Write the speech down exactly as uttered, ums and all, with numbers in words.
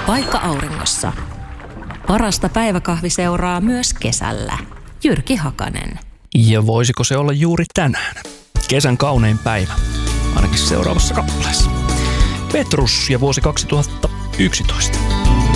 Paikka auringossa. Parasta päiväkahvi seuraa myös kesällä. Jyrki Hakanen. Ja voisiko se olla juuri tänään? Kesän kaunein päivä. Ainakin seuraavassa kappaleessa. Petrus ja vuosi kaksituhattayksitoista.